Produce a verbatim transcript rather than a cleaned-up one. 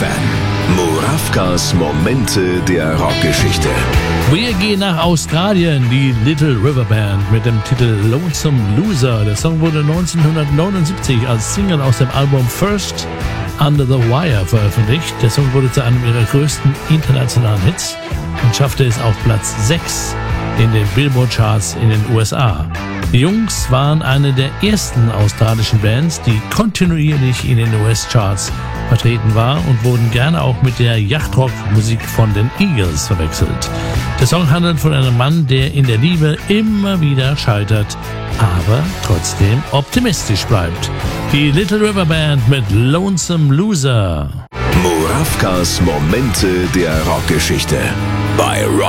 Fan. Murawkas Momente der Rockgeschichte. Wir gehen nach Australien, die Little River Band mit dem Titel Lonesome Loser. Der Song wurde neunzehnhundertneunundsiebzig als Single aus dem Album First Under the Wire veröffentlicht. Der Song wurde zu einem ihrer größten internationalen Hits und schaffte es auf Platz sechs in den Billboard-Charts in den U S A. Die Jungs waren eine der ersten australischen Bands, die kontinuierlich in den U S-Charts vertreten war und wurden gerne auch mit der Yachtrock-Musik von den Eagles verwechselt. Der Song handelt von einem Mann, der in der Liebe immer wieder scheitert, aber trotzdem optimistisch bleibt. Die Little River Band mit Lonesome Loser. Murawkas Momente der Rockgeschichte bei Rock